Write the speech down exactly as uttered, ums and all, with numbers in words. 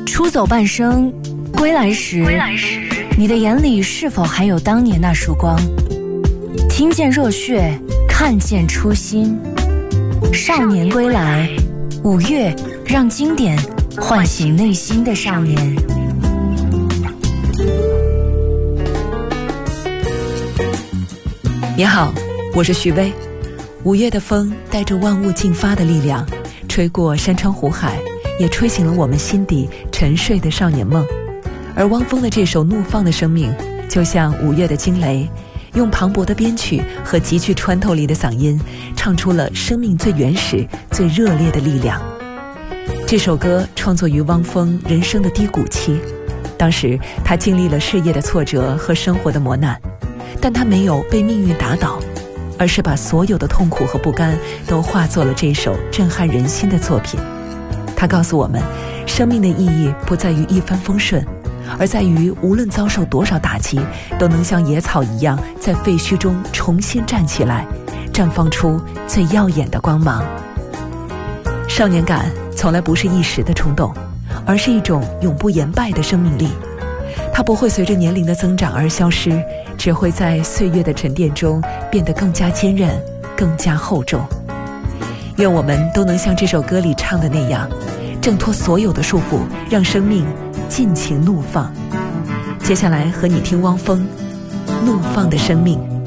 出走半生，归来时，归来时你的眼里是否还有当年那束光？听见热血，看见初心。少年归来，五月让经典唤醒内心的少年。 你好，我是徐薇。五月的风带着万物竞发的力量，吹过山川湖海，也吹醒了我们心底沉睡的少年梦。而汪峰的这首《怒放的生命》，就像五月的惊雷，用磅礴的编曲和极具穿透力的嗓音，唱出了生命最原始、最热烈的力量。这首歌创作于汪峰人生的低谷期，当时他经历了事业的挫折和生活的磨难，但他没有被命运打倒，而是把所有的痛苦和不甘都化作了这首震撼人心的作品。他告诉我们，生命的意义不在于一帆风顺，而在于无论遭受多少打击，都能像野草一样在废墟中重新站起来，绽放出最耀眼的光芒。少年感从来不是一时的冲动，而是一种永不言败的生命力。它不会随着年龄的增长而消失，只会在岁月的沉淀中变得更加坚韧，更加厚重。愿我们都能像这首歌里唱的那样，挣脱所有的束缚，让生命尽情怒放。接下来和你听汪峰《怒放的生命》。